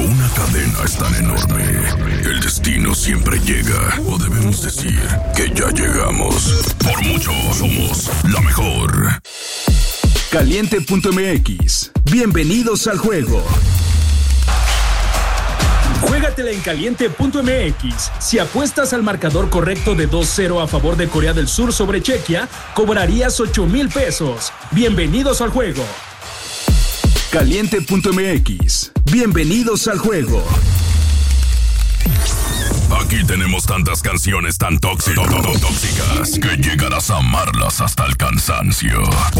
Cuando una cadena es tan enorme, el destino siempre llega. O debemos decir que ya llegamos. Por mucho somos la mejor. Caliente.mx. Bienvenidos al juego. Juégatela en Caliente.mx. Si apuestas al marcador correcto de 2-0 a favor de Corea del Sur sobre Chequia, cobrarías 8,000 pesos. Bienvenidos al juego. Caliente.mx. Bienvenidos al juego. Aquí tenemos tantas canciones tan tóxicas que llegarás a amarlas hasta el cansancio.